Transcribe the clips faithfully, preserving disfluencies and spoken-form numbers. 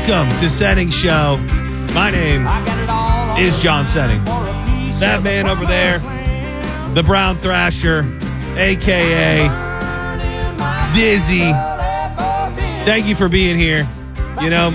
Welcome to Setting Show. My name is John Setting. That man over there, the Brown Thrasher, a k a. Dizzy. Thank you for being here. You know,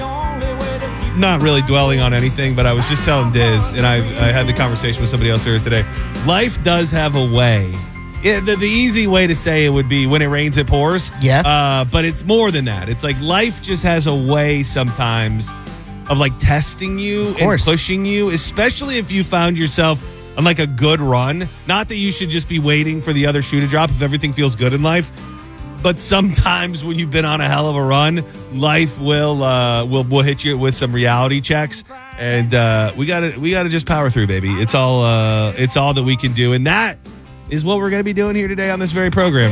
not really dwelling on anything, but I was just telling Diz, and I, I had the conversation with somebody else earlier today. Life does have a way. Yeah, the, the easy way to say it would be when it rains, it pours. Yeah. Uh, but it's more than that. It's like life just has a way sometimes of like testing you and pushing you, especially if you found yourself on like a good run. Not that you should just be waiting for the other shoe to drop if everything feels good in life. But sometimes when you've been on a hell of a run, life will uh, will will hit you with some reality checks, and uh, we gotta we gotta just power through, baby. It's all uh, it's all that we can do, and that is what we're gonna be doing here today on this very program.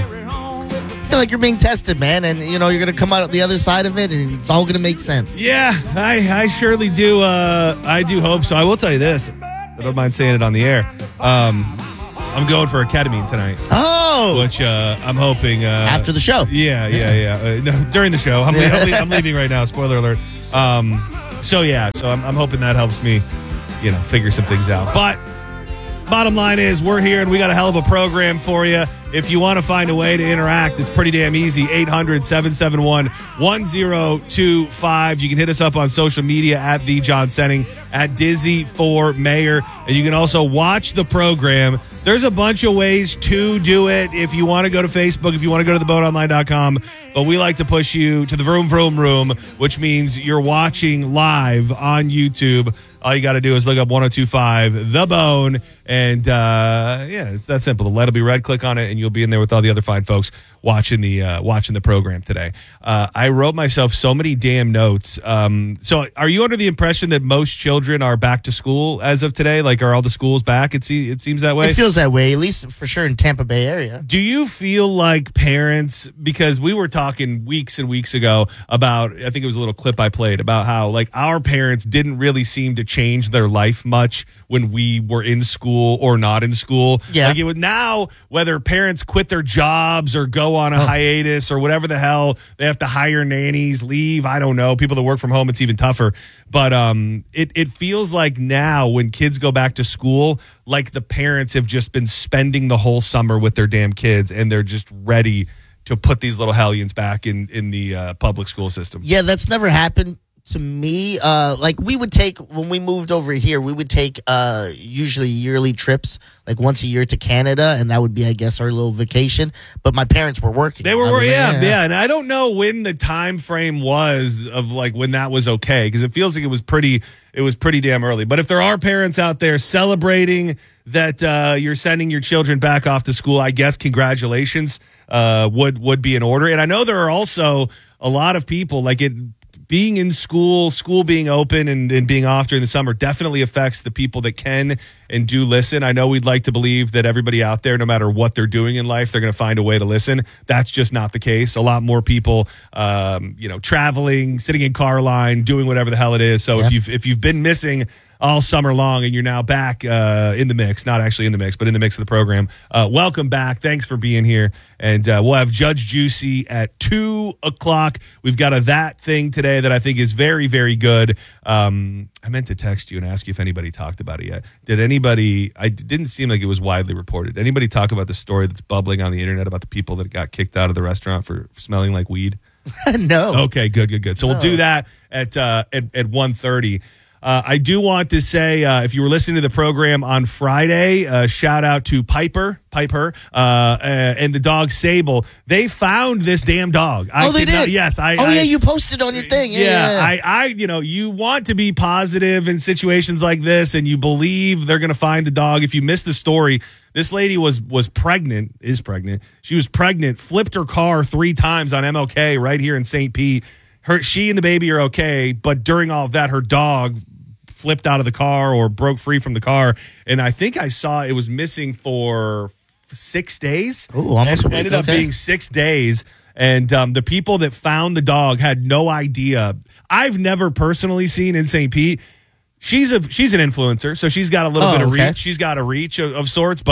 I feel like you're being tested, man, and you know you're gonna come out the other side of it, and it's all gonna make sense. Yeah, I I surely do. Uh, I do hope so. I will tell you this. I don't mind saying it on the air. Um, I'm going for a ketamine tonight. Oh, which uh, I'm hoping uh, after the show. Yeah, yeah, yeah. Uh, no, during the show. I'm, le- I'm, le- I'm leaving right now. Spoiler alert. Um, so yeah, so I'm, I'm hoping that helps me, you know, figure some things out. But bottom line is, we're here and we got a hell of a program for you. If you want to find a way to interact, it's pretty damn easy. eight hundred, seven seven one, one zero two five. You can hit us up on social media at The John Setting, at Dizzy for Mayor. And you can also watch the program. There's a bunch of ways to do it. If you want to go to Facebook, if you want to go to the boat online dot com. But we like to push you to the Vroom Vroom Room, which means you're watching live on YouTube. All you got to do is look up one oh two five The Bone. And, uh, yeah, it's that simple. The light will be red. Click on it, and you'll be in there with all the other fine folks watching the uh, watching the program today. Uh, I wrote myself so many damn notes. Um, so are you under the impression that most children are back to school as of today? Like, are all the schools back? It, se- it seems that way. It feels that way, at least for sure in Tampa Bay area. Do you feel like parents, because we were talking weeks and weeks ago about, I think it was a little clip I played, about how like our parents didn't really seem to change their life much when we were in school or not in school. Yeah. Like it would now, whether parents quit their jobs or go on a oh. hiatus or whatever the hell, they have to hire nannies, leave. I don't know. People that work from home, it's even tougher. But um, it, it feels like now when kids go back to school, like the parents have just been spending the whole summer with their damn kids and they're just ready to put these little hellions back in, in the uh, public school system. Yeah, that's never happened to me. Uh, like we would take, when we moved over here, we would take uh, usually yearly trips, like once a year to Canada, and that would be, I guess, our little vacation. But my parents were working. They were, I mean, yeah, yeah, yeah. And I don't know when the time frame was of like when that was okay, because it feels like it was pretty, it was pretty damn early. But if there are parents out there celebrating that uh, you're sending your children back off to school, I guess congratulations uh, would would be in order. And I know there are also a lot of people like it. Being in school, school being open and, and being off during the summer definitely affects the people that can and do listen. I know we'd like to believe that everybody out there, no matter what they're doing in life, they're going to find a way to listen. That's just not the case. A lot more people, um, you know, traveling, sitting in car line, doing whatever the hell it is. So yeah. if you've if you've been missing all summer long and you're now back uh, in the mix, not actually in the mix, but in the mix of the program, uh, welcome back. Thanks for being here. And uh, we'll have Judge Juicy at two o'clock. We've got a that thing today that I think is very, very good. Um, I meant to text you and ask you if anybody talked about it yet. Did anybody, I didn't seem like it was widely reported. Anybody talk about the story that's bubbling on the internet about the people that got kicked out of the restaurant for smelling like weed? No. Okay, good, good, good. So no. We'll do that at, uh, at, at one thirty. Uh, I do want to say, uh, if you were listening to the program on Friday, uh, shout out to Piper, Piper, uh, uh, and the dog Sable. They found this damn dog. I oh, they did? Not, yes. I, oh, I, yeah, you posted on your thing. Yeah, yeah, yeah, I, I, you know, you want to be positive in situations like this, and you believe they're going to find the dog. If you missed the story, this lady was was pregnant, is pregnant. She was pregnant, flipped her car three times on M L K right here in Saint Pete. Her, she and the baby are okay, but during all of that, her dog flipped out of the car or broke free from the car, and I think I saw it was missing for six days. Oh, almost and a week. Ended up okay. being six days, and um, the people that found the dog had no idea. I've never personally seen in Saint Pete. She's a she's an influencer, so she's got a little oh, bit of okay. reach. She's got a reach of, of sorts, but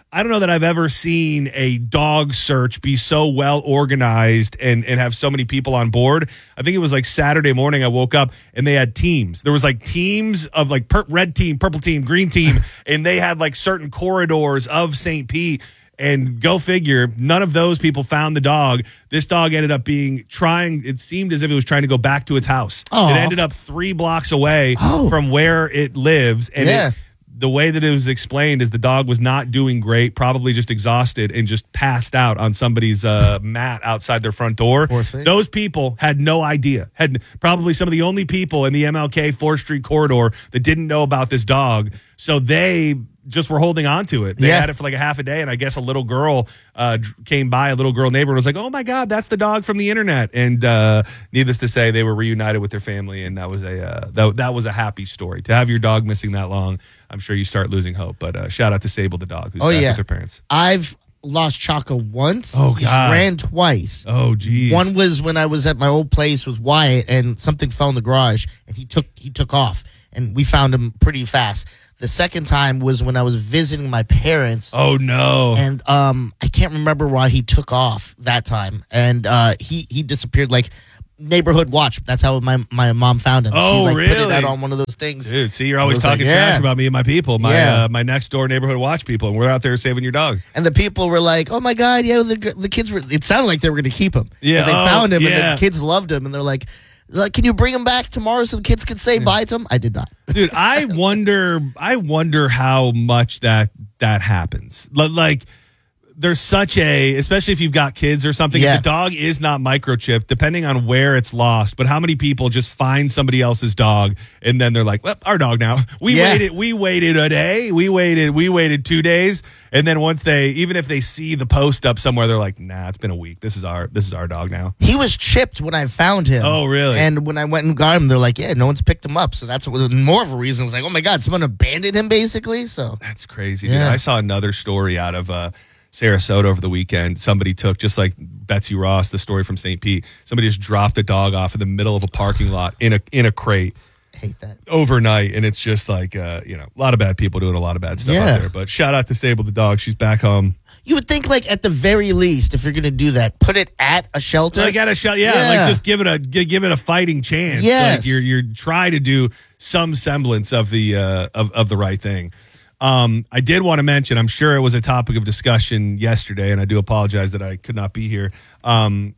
I don't know that I've ever seen a dog search be so well organized and, and have so many people on board. I think it was like Saturday morning I woke up and they had teams. There was like teams of like per- red team, purple team, green team, and they had like certain corridors of Saint Pete. And go figure, none of those people found the dog. This dog ended up being trying, it seemed as if it was trying to go back to its house. Aww. It ended up three blocks away Oh. from where it lives. And Yeah. it, the way that it was explained is the dog was not doing great, probably just exhausted and just passed out on somebody's uh, mat outside their front door. Poor thing. Those people had no idea. Had probably some of the only people in the M L K fourth Street corridor that didn't know about this dog. So they just were holding on to it. They Yeah. had it for like a half a day, and I guess a little girl uh, came by, a little girl neighbor, and was like, "Oh my God, that's the dog from the internet." And uh, needless to say, they were reunited with their family, and that was a uh, that, that was a happy story. To have your dog missing that long, I'm sure you start losing hope. But uh, shout out to Sable the dog, who's Oh, back yeah. with her parents. I've lost Chaka once. Oh, He's God. ran twice. Oh, geez. One was when I was at my old place with Wyatt, and something fell in the garage, and he took he took off, and we found him pretty fast. The second time was when I was visiting my parents, Oh no! and um, I can't remember why he took off that time, and uh, he he disappeared like neighborhood watch. That's how my my mom found him. Oh, she, like, Put really? it out on one of those things. Dude, see, you're always I was talking like, trash yeah. about me and my people, my Yeah. uh, my next door neighborhood watch people, and we're out there saving your dog. And the people were like, "Oh my God, yeah!" The the kids were. It sounded like they were going to keep him. 'Cause Yeah, they oh, found him, yeah. and the kids loved him, and they're like. Like, can you bring him back tomorrow so the kids could say bye to him? I did not. Dude, I wonder I wonder how much that that happens. Li- Like there's such a, especially if you've got kids or something, Yeah. if the dog is not microchipped, depending on where it's lost, but how many people just find somebody else's dog and then they're like, well, our dog now. We Yeah. waited, we waited a day, we waited, we waited two days. And then once they, even if they see the post up somewhere, they're like, nah, it's been a week. This is our, this is our dog now. He was chipped when I found him. Oh, really? And when I went and got him, they're like, yeah, no one's picked him up. So that's what, more of a reason. I was like, oh my God, someone abandoned him basically. So That's crazy. Dude. Yeah. I saw another story out of uh, Sarasota over the weekend. Somebody took, just like Betsy Ross, the story from Saint Pete, somebody just dropped a dog off in the middle of a parking lot in a in a crate I hate that. overnight. And it's just like, uh, you know, a lot of bad people doing a lot of bad stuff Yeah. out there. But shout out to Sable the dog. She's back home. You would think, like, at the very least, if you're going to do that, put it at a shelter. Like at a shot, yeah, Yeah. like just give it a gi- give it a fighting chance. Yes. Like you're you're try to do some semblance of the uh, of of the right thing. Um, I did want to mention, I'm sure it was a topic of discussion yesterday, and I do apologize that I could not be here. Um,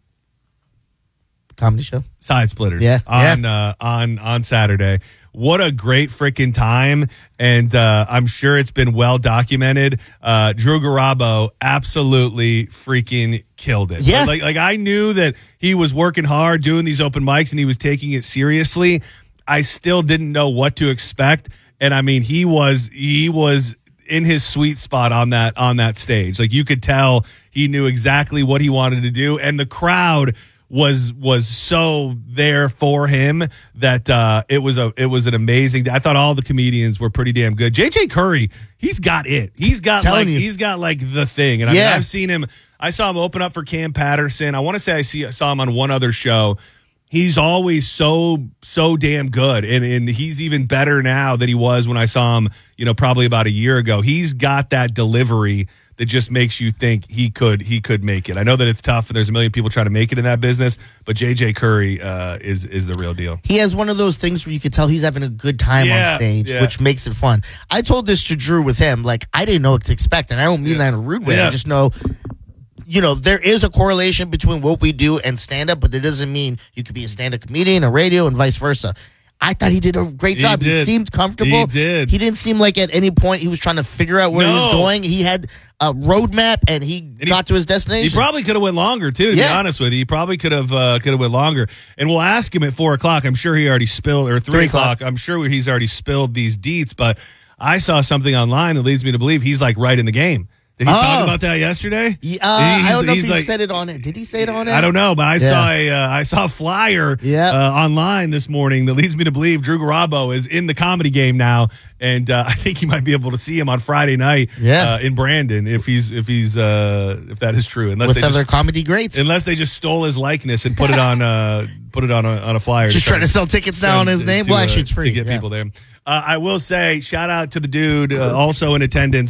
Comedy show. Side Splitters, Yeah, on Uh, on on Saturday. What a great freaking time, and uh, I'm sure it's been well documented. Uh, Drew Garabo absolutely freaking killed it. Yeah. like like I knew that he was working hard, doing these open mics, and he was taking it seriously. I still didn't know what to expect, and I mean, he was he was in his sweet spot on that on that stage. Like you could tell he knew exactly what he wanted to do, and the crowd was was so there for him that uh, it was a it was an amazing. I thought all the comedians were pretty damn good. J J Curry, he's got it. He's got Telling like you. he's got like the thing. And I mean, Yeah. I've seen him. I saw him open up for Cam Patterson. I want to say I see saw him on one other show. He's always so so damn good, and and he's even better now than he was when I saw him. You know, probably about a year ago. He's got that delivery that just makes you think he could he could make it. I know that it's tough, and there's a million people trying to make it in that business, but J J Curry uh, is is the real deal. He has one of those things where you could tell he's having a good time Yeah, on stage, yeah. which makes it fun. I told this to Drew with him, like, I didn't know what to expect, and I don't mean that in a rude way. Yeah. I just know, you know, there is a correlation between what we do and stand-up, but that doesn't mean you could be a stand-up comedian, a radio, and vice versa. I thought he did a great He job. He did. seemed comfortable. He did. He didn't seem like at any point he was trying to figure out where he was No. going. He had a roadmap, and he he- got to his He destination. probably could have went longer too. To be Yeah. honest with you, he probably could have uh, could have went longer. And we'll ask him at four o'clock. I'm sure he already spilled or three, Three o'clock. o'clock. I'm sure he's already spilled these deets. But I saw something online that leads me to believe he's like right in the game. Did he talk Oh. about that yesterday? Yeah, uh, I He's- don't know if he's he like- said it on it. Did he say it on it? I don't know, but I Yeah. saw a uh, I saw a flyer Yeah. uh, online this morning that leads me to believe Drew Garabo is in the comedy game now, and uh, I think you might be able to see him on Friday night Yeah. uh, in Brandon if he's if he's uh, if that is true. Unless With they other just, comedy greats. unless they just stole his likeness and put it on uh, put it on a, on a flyer. Just trying to sell tickets now on his to- name? to, Well, uh, actually, it's free. to get yeah. people there. Uh, I will say, shout out to the dude uh, also in attendance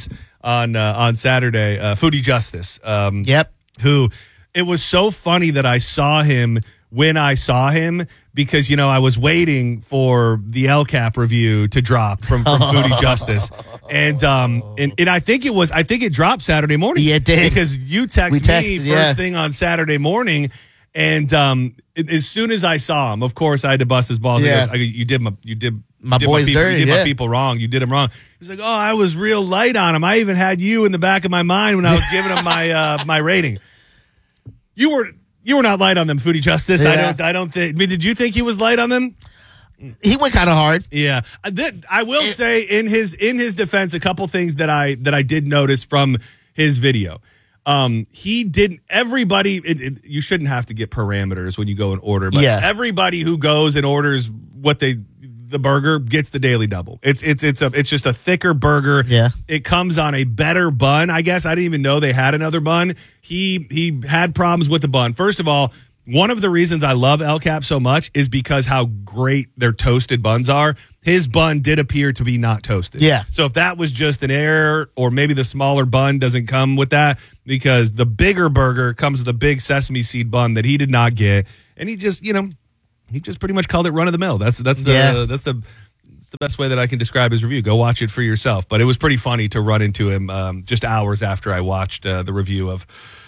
on uh, on Saturday, uh, Foodie Justice. Um, Yep. Who it was so funny that I saw him when I saw him because, you know, I was waiting for the L CAP review to drop from, from Foodie Justice. And, um, and and I think it was, I think it dropped Saturday morning. Yeah, it did. Because you texted We me texted, first yeah. thing on Saturday morning. And um, it, as soon as I saw him, of course, I had to bust his balls. Yeah. He goes, I, you did my, you did My you did boy's people, dirty, You did yeah. my people wrong. You did him wrong. He was like, oh, I was real light on him. I even had you in the back of my mind when I was giving him my uh, my rating. You were you were not light on them, Foodie Justice. I Yeah. don't I don't think. I mean, did you think he was light on them? He went kind of hard. Yeah, I, did, I will say in his in his defense, a couple things that I that I did notice from his video. Um, he didn't. Everybody, it, it, you shouldn't have to get parameters when you go and order, but Yeah. everybody who goes and orders what they the burger gets the daily double. It's it's it's a it's just a thicker burger. Yeah. It comes on a better bun. I guess I didn't even know they had another bun. He he had problems with the bun. First of all, one of the reasons I love El Cap so much is because how great their toasted buns are. His bun did appear to be not toasted. Yeah. So if that was just an error, or maybe the smaller bun doesn't come with that, because the bigger burger comes with a big sesame seed bun that he did not get, and he just, you know, he just pretty much called it run of the mill. That's that's the Yeah. that's the that's the best way that I can describe his review. Go watch it for yourself. But it was pretty funny to run into him um, just hours after I watched uh, the review of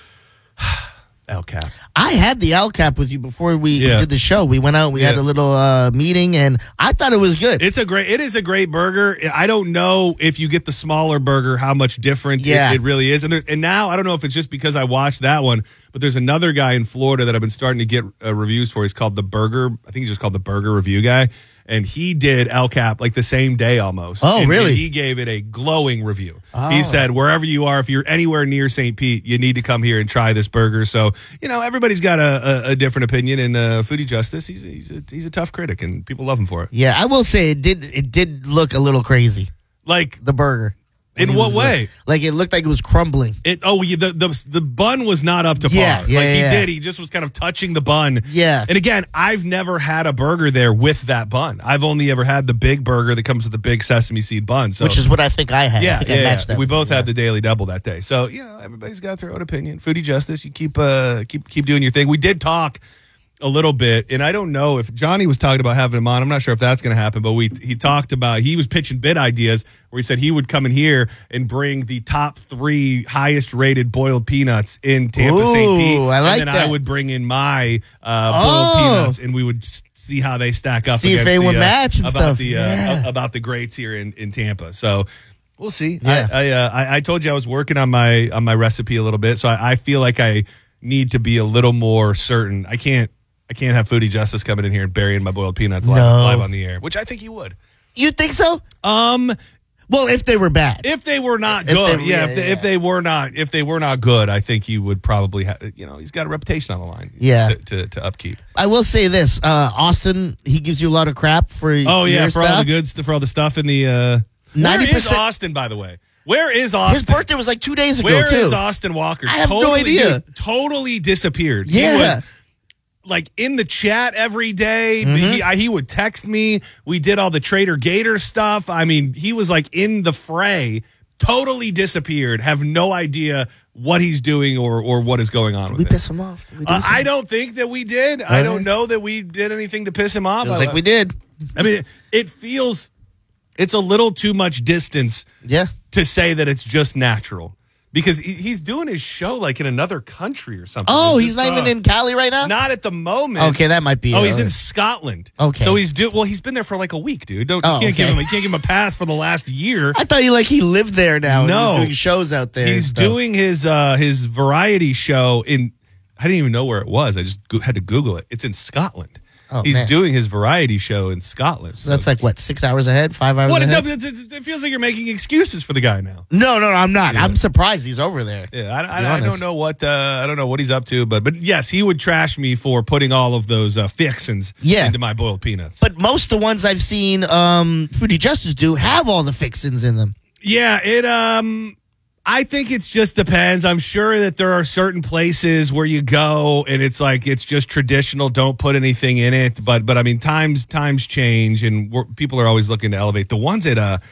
El Cap. I had the L CAP with you before we Yeah. did the show. We went out, we had Yeah. a little uh, meeting, and I thought it was good. It's a great. It is a great burger. I don't know if you get the smaller burger, how much different Yeah. it, it really is. And there, and now I don't know if it's just because I watched that one, but there's another guy in Florida that I've been starting to get uh, reviews for. He's called the Burger. I think he's just called the Burger Review Guy, and he did El Cap like the same day almost. Oh, And- really? and he gave it a glowing review. Oh. He said, wherever you are, if you're anywhere near Saint Pete, you need to come here and try this burger. So you know everybody's got a, a, a different opinion. And uh, Foodie Justice, he's he's a, he's a tough critic, and people love him for it. Yeah, I will say it did. It did look a little crazy. Like The burger. In When he what was way? good. Like it looked like it was crumbling. It oh yeah, the the the bun was not up to par. Yeah, yeah, like he yeah. did, he just was kind of touching the bun. Yeah. And again, I've never had a burger there with that bun. I've only ever had the big burger that comes with the big sesame seed bun. So Which is what I think I had. yeah, I think yeah, I matched yeah. that. We with both you, had the daily double that day. So you know, everybody's got their own opinion. Foodie Justice, you keep uh keep keep doing your thing. We did talk a little bit, and I don't know if Johnny was talking about having him on. I'm not sure if that's going to happen, but we he talked about he was pitching bid ideas where he said he would come in here and bring the top three highest rated boiled peanuts in Tampa Saint Pete, Ooh, I like and then that. I would bring in my uh, boiled Oh. peanuts, and we would s- see how they stack up. See if against they the, would uh, match and about stuff. the uh, Yeah. about the greats here in, in Tampa. So. We'll see. Yeah. I I, uh, I I told you I was working on my on my recipe a little bit, so I, I feel like I need to be a little more certain. I can't I can't have Foodie Justice coming in here and burying my boiled peanuts live, No. live on the air, which I think he would. You think so? Um, Well, if they were bad. if they were not If good, they- yeah, yeah, if, they, yeah. if they were not if they were not good, I think he would probably have. You know, he's got a reputation on the line. Yeah. to to, to upkeep. I will say this: uh, Austin, he gives you a lot of crap for. Oh yeah, your for all stuff. the good stuff, for all the stuff in the. Uh, ninety where is percent Austin, by the way? Where is Austin? His birthday was like two days ago Where too. is Austin Walker? I have no totally, idea. dude, totally disappeared. Yeah. He was like in the chat every day. Mm-hmm. He, I, he would text me. We did all the Trader Gator stuff. I mean, he was like in the fray. Totally disappeared. Have no idea what he's doing or or what is going on Did with we it. piss him off? Did we do Uh, I something? don't think that we did. I Really? don't know that we did anything to piss him off. Feels I, like we did. I mean, it feels it's a little too much distance Yeah. to say that it's just natural because he- he's doing his show like in another country or something. Oh, I he's just not even saw. in Cali right now. Not at the moment. Okay, that might be. Oh, it. he's in Scotland. Okay. So he's do well. He's been there for like a week, dude. Don't Oh, you can't give okay. him. You can't give him a pass for the last year. I thought you like he lived there now. and No. he's doing shows out there. and He's stuff. doing his uh his variety show in. I didn't even know where it was. I just go, had to Google it. It's in Scotland. Oh, he's man. doing his variety show in Scotland. So that's like what six hours ahead, five hours what it, ahead. does- it, it feels like you're making excuses for the guy now. No, no, no, I'm not. Yeah. I'm surprised he's over there. Yeah, I, be I, I don't honest. know what uh, I don't know what he's up to, but but yes, he would trash me for putting all of those uh, fixins Yeah. into my boiled peanuts. But most of the ones I've seen um, Foodie Justice do have all the fixins in them. yeah, it um, I think it's just depends. I'm sure that there are certain places where you go and it's like it's just traditional. Don't put anything in it. But but I mean, times times change, and we're, people are always looking to elevate. The ones at uh,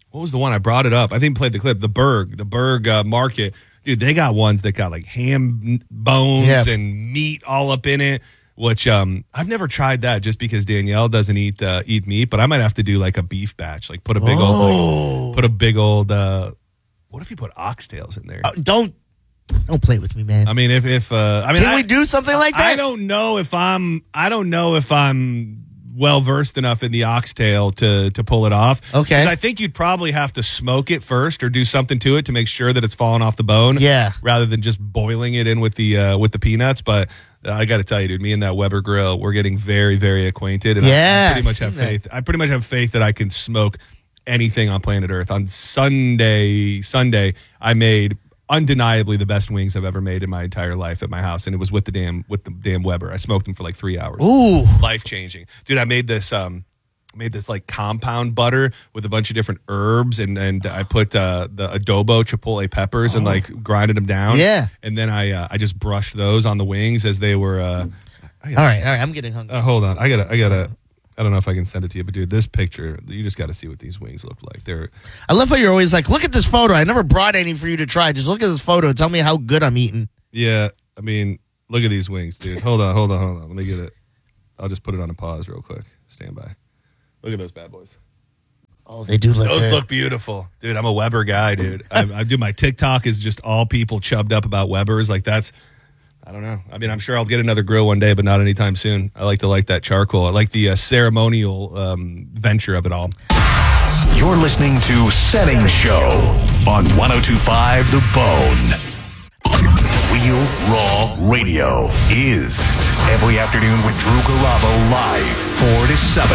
what was the one? I brought it up. I think played the clip. The Berg, the Berg uh, Market. Dude, they got ones that got like ham bones Yeah. and meat all up in it, which um, I've never tried that just because Danielle doesn't eat uh, eat meat, but I might have to do like a beef batch, like put a big Oh. old, like, put a big old, uh, what if you put oxtails in there? Uh, don't don't play with me, man. I mean, if, if, uh, I mean, Can I, we do something like that? I don't know if I'm, I don't know if I'm well versed enough in the oxtail to to pull it off. Okay. Because I think you'd probably have to smoke it first or do something to it to make sure that it's falling off the bone. Yeah. Rather than just boiling it in with the uh, with the peanuts. But uh, I got to tell you, dude, me and that Weber grill, we're getting very, very acquainted. And Yeah, I, I pretty much I've have seen that. faith. I pretty much have faith that I can smoke anything on planet Earth. On Sunday, Sunday, I made undeniably the best wings I've ever made in my entire life at my house, and it was with the damn with the damn Weber. I smoked them for like three hours. Ooh. Life changing, dude. I made this um made this like compound butter with a bunch of different herbs, and and I put uh, the adobo chipotle peppers and like grinded them down. Yeah. and then I uh, I just brushed those on the wings as they were. Uh, I All right, all right. I'm getting hungry. uh, hold on, I gotta I gotta. I don't know if I can send it to you, but dude, this picture, you just got to see what these wings look like. They're I love how you're always like, look at this photo. I never brought any for you to try. Just look at this photo. Tell me how good I'm eating. Yeah, I mean, look at these wings, dude. Hold on, hold on, hold on. Let me get it. I'll just put it on a pause real quick. Stand by. Look at those bad boys. Oh, they do look Those good. look beautiful, dude. I'm a Weber guy, dude. I, I do my TikTok is just all people chubbed up about Webers. Like that's, I don't know. I mean, I'm sure I'll get another grill one day, but not anytime soon. I like to like that charcoal. I like the uh, ceremonial um, venture of it all. You're listening to Setting Show on one oh two point five The Bone. Real Raw Radio is every afternoon with Drew Garabo live four to seven.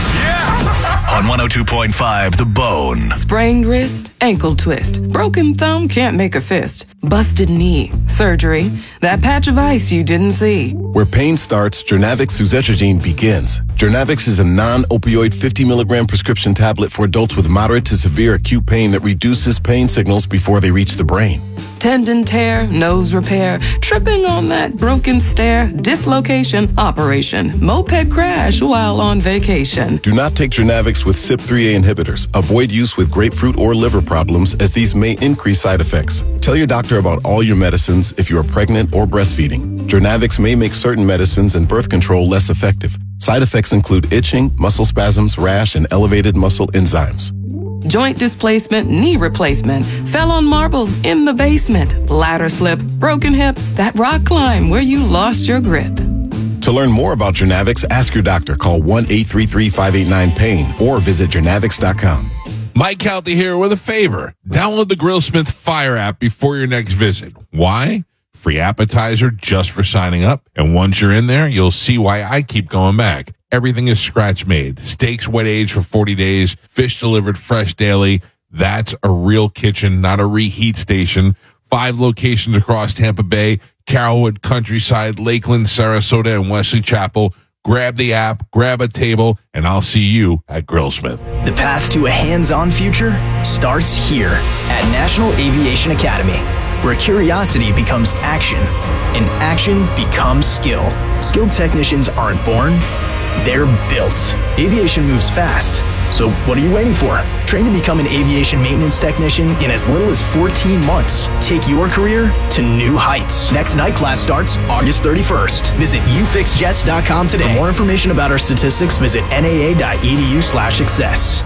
Yeah! On one oh two point five The Bone. Sprained wrist, ankle twist, broken thumb, can't make a fist, busted knee, surgery, that patch of ice you didn't see. Where pain starts, Jernavix suzetrigine begins. Jernavix is a non-opioid fifty milligram prescription tablet for adults with moderate to severe acute pain that reduces pain signals before they reach the brain. Tendon tear, nose repair, tripping on that broken stair, dislocation, operation, moped crash while on vacation. Do not take Jernavix with C Y P three A inhibitors. Avoid use with grapefruit or liver problems as these may increase side effects. Tell your doctor about all your medicines if you are pregnant or breastfeeding. Jernavix may make certain medicines and birth control less effective. Side effects include itching, muscle spasms, rash, and elevated muscle enzymes. Joint displacement, knee replacement, fell on marbles in the basement, ladder slip, broken hip, that rock climb where you lost your grip. To learn more about Jernavix, ask your doctor. Call one eight three three, five eight nine, pain or visit jernavix dot com. Mike Calty here with a favor. Download the Grillsmith Fire app before your next visit. Why? Free appetizer just for signing up. And once you're in there, you'll see why I keep going back. Everything is scratch made. Steaks wet aged for forty days. Fish delivered fresh daily. That's a real kitchen, not a reheat station. Five locations across Tampa Bay, Carrollwood, Countryside, Lakeland, Sarasota, and Wesley Chapel. Grab the app, grab a table, and I'll see you at Grillsmith. The path to a hands-on future starts here at National Aviation Academy, where curiosity becomes action and action becomes skill. Skilled technicians aren't born, they're built. Aviation moves fast, so what are you waiting for? Train to become an aviation maintenance technician in as little as fourteen months. Take your career to new heights. Next night class starts August thirty-first. Visit u fix jets dot com today. For more information about our statistics, visit n a a dot e d u slash success.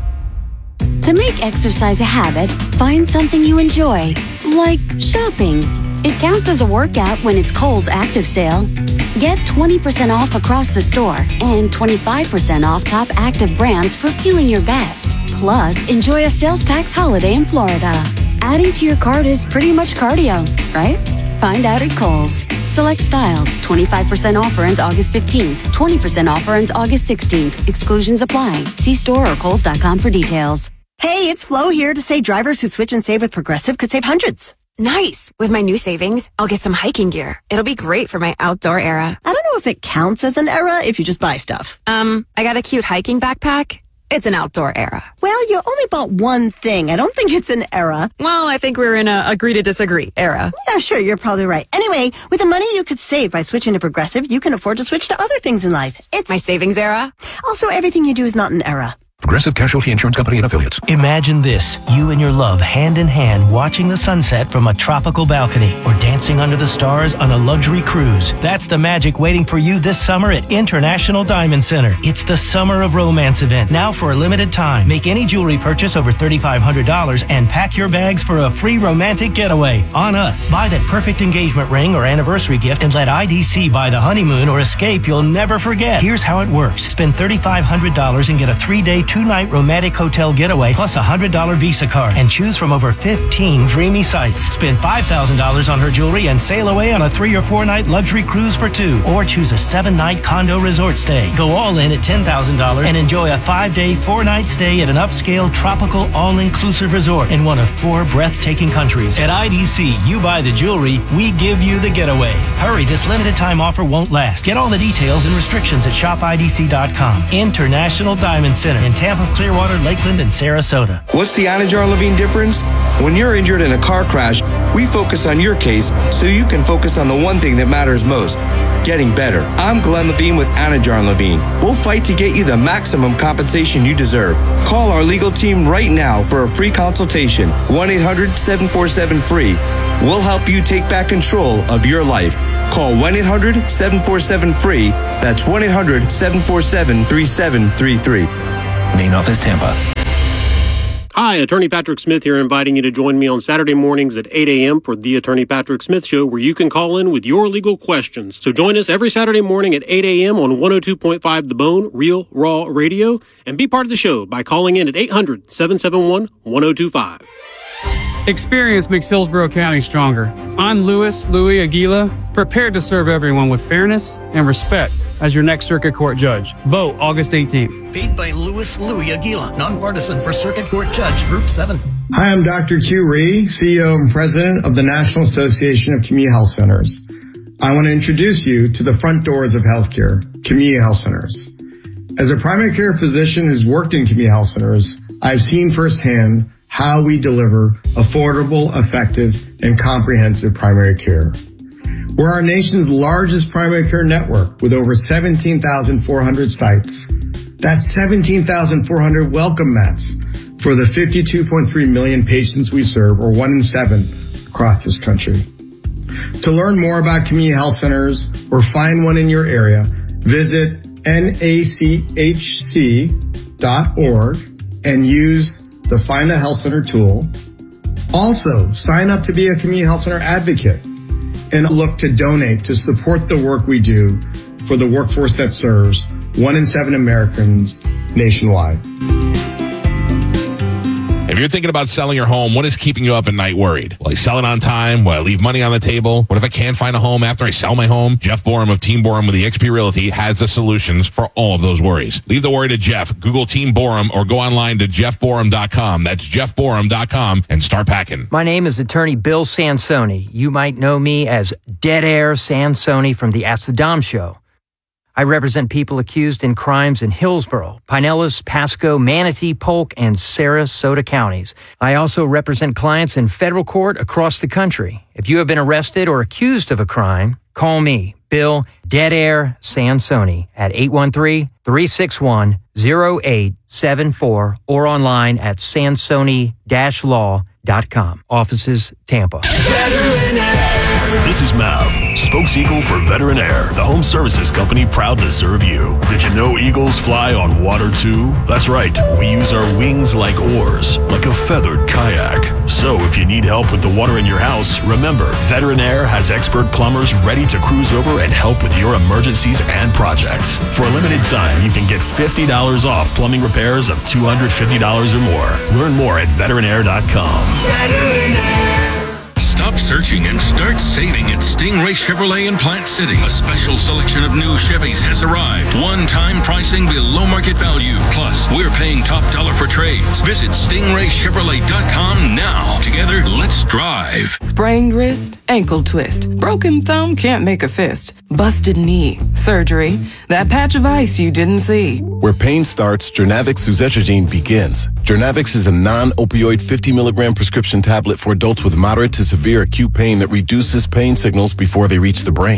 To make exercise a habit, find something you enjoy, like shopping. It counts as a workout when it's Kohl's Active Sale. Get twenty percent off across the store and twenty-five percent off top active brands for feeling your best. Plus, enjoy a sales tax holiday in Florida. Adding to your cart is pretty much cardio, right? Find out at Kohl's. Select styles. twenty-five percent offer ends August fifteenth. twenty percent offer ends August sixteenth. Exclusions apply. See store or kohls dot com for details. Hey, it's Flo here to say drivers who switch and save with Progressive could save hundreds. Nice. With my new savings, I'll get some hiking gear. It'll be great for my outdoor era. I don't know if it counts as an era if you just buy stuff. Um, I got a cute hiking backpack. It's an outdoor era. Well, you only bought one thing. I don't think it's an era. Well, I think we're in a agree to disagree era. Yeah, sure, you're probably right. Anyway, with the money you could save by switching to Progressive, you can afford to switch to other things in life. It's my savings era. Also, everything you do is not an era. Progressive Casualty Insurance Company and Affiliates. Imagine this, you and your love hand in hand watching the sunset from a tropical balcony or dancing under the stars on a luxury cruise. That's the magic waiting for you this summer at International Diamond Center. It's the Summer of Romance event, now for a limited time. Make any jewelry purchase over thirty-five hundred dollars and pack your bags for a free romantic getaway on us. Buy that perfect engagement ring or anniversary gift and let I D C buy the honeymoon or escape you'll never forget. Here's how it works. Spend thirty-five hundred dollars and get a three-day, two-night romantic hotel getaway plus a one hundred dollars Visa card and choose from over fifteen dreamy sites. Spend five thousand dollars on her jewelry and sail away on a three or four-night luxury cruise for two. Or choose a seven-night condo resort stay. Go all in at ten thousand dollars and enjoy a five-day, four-night stay at an upscale, tropical, all-inclusive resort in one of four breathtaking countries. At I D C, you buy the jewelry, we give you the getaway. Hurry, this limited time offer won't last. Get all the details and restrictions at shop I D C dot com. International Diamond Center in Tampa, Clearwater, Lakeland, and Sarasota. What's the Anajar Levine difference? When you're injured in a car crash, we focus on your case so you can focus on the one thing that matters most, getting better. I'm Glenn Levine with Anajar Levine. We'll fight to get you the maximum compensation you deserve. Call our legal team right now for a free consultation. one eight hundred seven four seven free. We'll help you take back control of your life. Call one eight hundred seven four seven free. That's one eight hundred seven four seven three seven three three. Main office, Tampa. Hi, Attorney Patrick Smith here, inviting you to join me on Saturday mornings at eight a.m. for the Attorney Patrick Smith Show, where you can call in with your legal questions. So join us every Saturday morning at eight a.m. on one oh two point five The Bone, Real Raw Radio, and be part of the show by calling in at eight hundred seven seven one one oh two five. Experience makes Hillsborough County stronger. I'm Louis Louis Aguila, prepared to serve everyone with fairness and respect as your next Circuit Court judge. Vote August eighteenth. Paid by Louis Louis Aguila, nonpartisan for Circuit Court Judge, Group seven. Hi, I'm Doctor Q Ree, C E O and President of the National Association of Community Health Centers. I want to introduce you to the front doors of healthcare, community health centers. As a primary care physician who's worked in community health centers, I've seen firsthand how we deliver affordable, effective, and comprehensive primary care. We're our nation's largest primary care network with over seventeen thousand four hundred sites. That's seventeen thousand four hundred welcome mats for the fifty-two point three million patients we serve, or one in seven across this country. To learn more about community health centers or find one in your area, visit N A C H C dot org and use the Find a Health Center tool. Also, sign up to be a community health center advocate and look to donate to support the work we do for the workforce that serves one in seven Americans nationwide. If you're thinking about selling your home, what is keeping you up at night worried? Will I sell it on time? Will I leave money on the table? What if I can't find a home after I sell my home? Jeff Borum of Team Borum with eXp Realty has the solutions for all of those worries. Leave the worry to Jeff. Google Team Borum or go online to jeff borum dot com. That's jeff borum dot com and start packing. My name is attorney Bill Sansoni. You might know me as Dead Air Sansoni from the Ask the Dom Show. I represent people accused in crimes in Hillsborough, Pinellas, Pasco, Manatee, Polk, and Sarasota counties. I also represent clients in federal court across the country. If you have been arrested or accused of a crime, call me, Bill Dead Air Sansoni, at eight one three, three six one, zero eight seven four or online at sansoni dash law dot com. Offices, Tampa. This is Mav, spokes-eagle for Veteran Air, the home services company proud to serve you. Did you know eagles fly on water too? That's right, we use our wings like oars, like a feathered kayak. So if you need help with the water in your house, remember, Veteran Air has expert plumbers ready to cruise over and help with your emergencies and projects. For a limited time, you can get fifty dollars off plumbing repairs of two hundred fifty dollars or more. Learn more at veteran air dot com. Veteran Air. Stop searching and start saving at Stingray Chevrolet in Plant City. A special selection of new Chevys has arrived. One-time pricing below market value. Plus, we're paying top dollar for trades. Visit stingray chevrolet dot com now. Together, let's drive. Sprained wrist, ankle twist, broken thumb can't make a fist, busted knee, surgery, that patch of ice you didn't see. Where pain starts, Jernavix suzetrigine begins. Jernavix is a non-opioid fifty milligram prescription tablet for adults with moderate to severe acute pain that reduces pain signals before they reach the brain.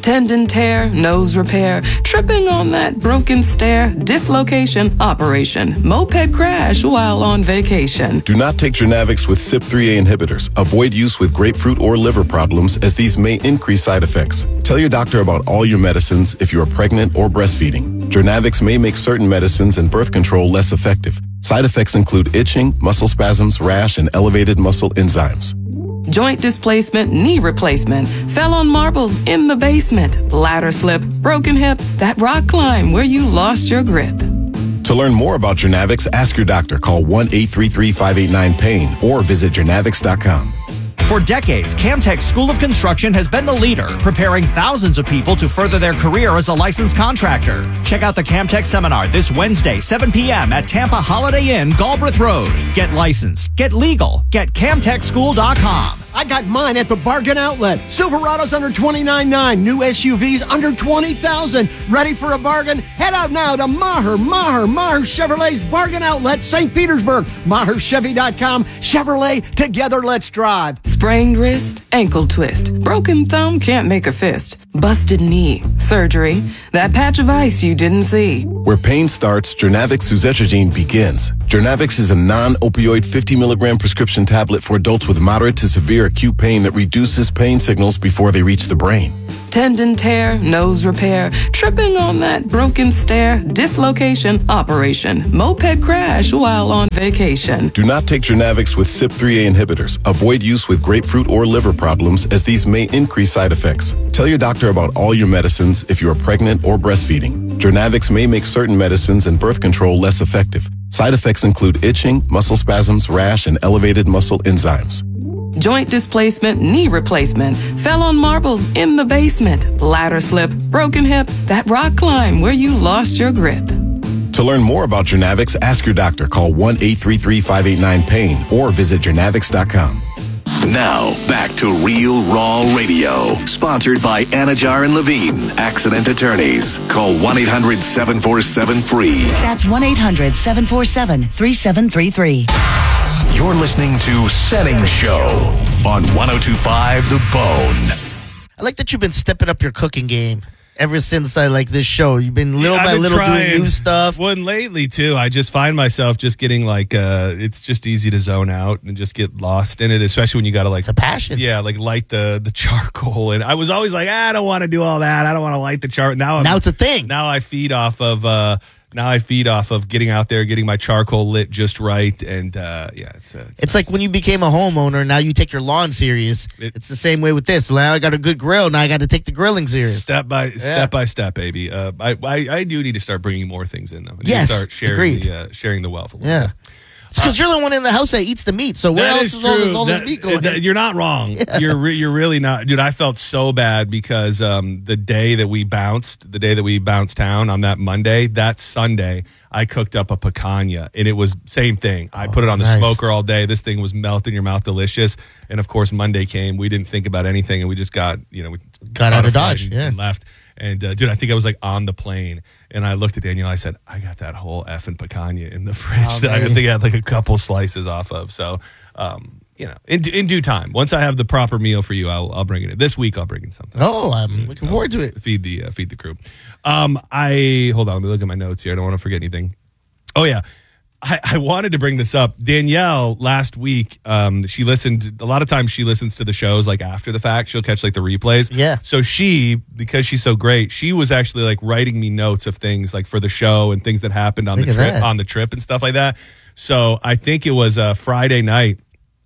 Tendon tear, nose repair, tripping on that broken stair, dislocation, operation, moped crash while on vacation. Do not take Jernavix with C Y P three A inhibitors. Avoid use with grapefruit or liver problems as these may increase side effects. Tell your doctor about all your medicines if you are pregnant or breastfeeding. Jernavix may make certain medicines and birth control less effective. Side effects include itching, muscle spasms, rash, and elevated muscle enzymes. Joint displacement, knee replacement, fell on marbles in the basement, ladder slip, broken hip, that rock climb where you lost your grip. To learn more about Jernavix, ask your doctor. Call one eight three three, five eight nine, pain or visit jernavix dot com. For decades, Camtech School of Construction has been the leader, preparing thousands of people to further their career as a licensed contractor. Check out the Camtech Seminar this Wednesday, seven p.m. at Tampa Holiday Inn, Galbraith Road. Get licensed, get legal, get camtech school dot com. I got mine at the Bargain Outlet. Silverados under twenty-nine nine, new S U Vs under twenty thousand. Ready for a bargain? Head out now to Maher, Maher, Maher Chevrolet's Bargain Outlet, Saint Petersburg. Maher Chevy dot com. Chevrolet, together let's drive. Sprained wrist, ankle twist, broken thumb can't make a fist, busted knee, surgery, that patch of ice you didn't see. Where pain starts, Jernavix suzetrigine begins. Jernavix is a non-opioid fifty milligram prescription tablet for adults with moderate to severe acute pain that reduces pain signals before they reach the brain. Tendon tear, nose repair, tripping on that broken stair, dislocation, operation, moped crash while on vacation. Do not take Jernavix with C Y P three A inhibitors. Avoid use with grapefruit or liver problems as these may increase side effects. Tell your doctor about all your medicines if you are pregnant or breastfeeding. Jernavix may make certain medicines and birth control less effective. Side effects include itching, muscle spasms, rash, and elevated muscle enzymes. Joint displacement, knee replacement, fell on marbles in the basement, ladder slip, broken hip, that rock climb where you lost your grip. To learn more about Jernavix, ask your doctor. Call one eight three three, five eight nine, pain or visit jernavix dot com. Now, back to Real Raw Radio, sponsored by Anajar and Levine, Accident Attorneys. Call one eight hundred, seven four seven, F R E E. That's one eight hundred, seven four seven, three seven three three. You're listening to Setting Show on one oh two point five The Bone. I like that you've been stepping up your cooking game ever since I like this show. You've been little Yeah, by I've been little trying. doing new stuff. Well, and lately too, I just find myself just getting like, uh, it's just easy to zone out and just get lost in it, especially when you got to like, it's a passion. Yeah, like light the the charcoal. And I was always like, ah, I don't want to do all that. I don't want to light the charcoal. Now, I'm, Now it's a thing. Now I feed off of. Uh, Now I feed off of getting out there, getting my charcoal lit just right, and uh, yeah, it's, uh, it's It's like when you became a homeowner, now you take your lawn serious. It's the same way with this. Now I got a good grill. Now I got to take the grilling serious. step by Yeah. step by step, baby. Uh, I, I I do need to start bringing more things in though. I need Yes, to start sharing agreed. the uh, sharing the wealth a little Yeah. bit. It's because you're the one in the house that eats the meat. So where That else is, is all this, true. all this That- meat going? that- You're not wrong. Yeah. You're re- you're really not, dude. I felt so bad because um, the day that we bounced, the day that we bounced town on that Monday, that Sunday, I cooked up a picanha, and it was same thing. I put it on the nice. smoker all day. This thing was melt in your mouth, delicious. And of course, Monday came. We didn't think about anything, and we just got you know we Got on out a of flight Dodge, and, yeah. and left. And uh, dude, I think I was like on the plane, and I looked at Danielle. I said, "I got that whole effing picanha in the fridge Oh, that I man. think I had like a couple slices off of." So, um, you know, in in due time, once I have the proper meal for you, I'll I'll bring it in. This week, I'll bring in something. Oh, I'm looking forward to it. Feed the uh, feed the crew. Um, I hold on. Let me look at my notes here. I don't want to forget anything. Oh yeah. I, I wanted to bring this up. Danielle last week, um, she listened. A lot of times she listens to the shows like after the fact. She'll catch like the replays. Yeah. So she, because she's so great, she was actually like writing me notes of things like for the show and things that happened on Look the at trip, that. on the trip and stuff like that. So I think it was uh, Friday night.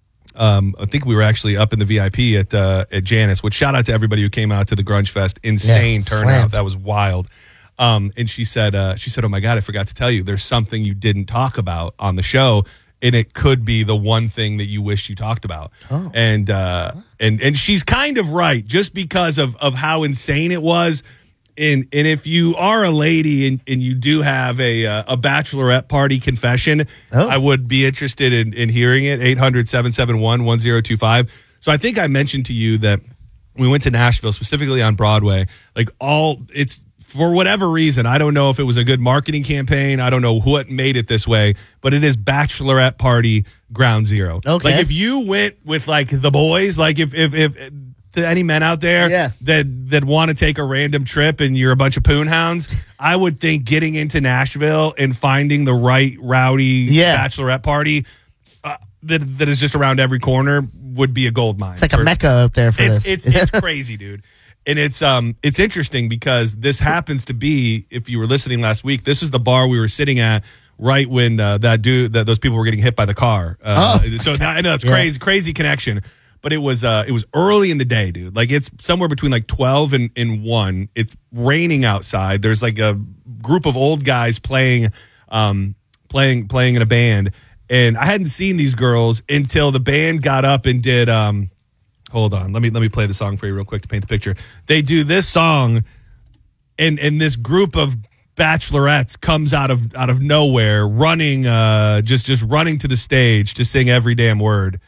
Um, I think we were actually up in the V I P at uh, at Janice. Which shout out to everybody who came out to the Grunge Fest. Insane Yeah, turnout. slammed. That was wild. Um, and she said, uh, she said, "Oh my God, I forgot to tell you. There's something you didn't talk about on the show, and it could be the one thing that you wish you talked about." Oh. And uh, and and she's kind of right, just because of of how insane it was. And and if you are a lady and, and you do have a uh, a bachelorette party confession, Oh. I would be interested in, in hearing it. eight hundred, seven seven one, one zero two five. So I think I mentioned to you that we went to Nashville, specifically on Broadway. Like all, it's for whatever reason. I don't know if it was a good marketing campaign. I don't know what made it this way, but it is bachelorette party ground zero. Okay. Like if you went with like the boys, like if if if to any men out there Yeah. that that want to take a random trip and you're a bunch of poon hounds, I would think getting into Nashville and finding the right rowdy Yeah. bachelorette party uh, that that is just around every corner would be a gold mine. It's like a For- mecca out there for it's, this. It's it's crazy, dude. And it's um it's interesting because this happens to be, if you were listening last week, this is the bar we were sitting at right when uh, that dude that those people were getting hit by the car. Uh, Oh. so now, I know it's Yeah. crazy, crazy connection. But it was uh it was early in the day, dude. Like it's somewhere between like twelve and, and one. It's raining outside. There's like a group of old guys playing um playing playing in a band. And I hadn't seen these girls until the band got up and did um hold on. Let me let me play the song for you real quick to paint the picture. They do this song, and and this group of bachelorettes comes out of out of nowhere, running, uh, just just running to the stage to sing every damn word.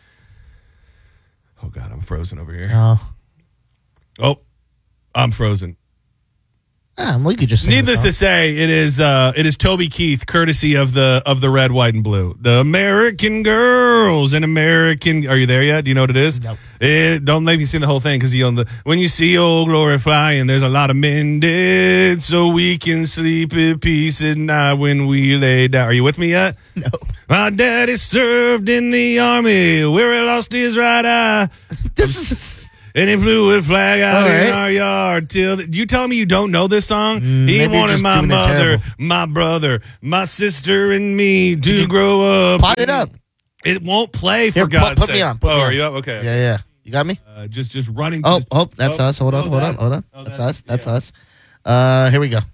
Oh God, I'm frozen over here. Oh. Oh, I'm frozen. Ah, well, you could just sing the Needless song. to say, it is uh, it is Toby Keith, courtesy of the of the red, white, and blue. The American Girls and American. Are you there yet? Do you know what it is? Nope. It, don't let me sing the whole thing because you on the when you see old glory flying, there's a lot of men dead, so we can sleep at peace at night when we lay down. Are you with me yet? No. My daddy served in the army where he lost his right eye. This is. And he flew a flag out All right. in our yard till the, you tell me you don't know this song? Mm, he maybe you're wanted just my doing it mother, terrible. my brother, my sister, and me to you grow up. Pot it up. It won't play for Here, put- God's put sake. me on, put oh, me are on. you up? Okay. Yeah, yeah. You got me? Uh, just just running. To Oh, the- oh, that's oh, us. Hold on, oh, hold that- on, hold on. oh, That's that- us. That's yeah. us. Uh, here we go.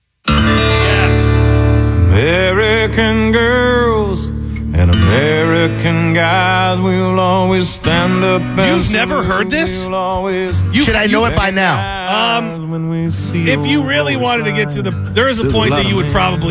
Yes. American girls and American guys will always stand up. You've never heard this? You, Should I know it by now? Um, if you really wanted to get to the, there is a point that you would probably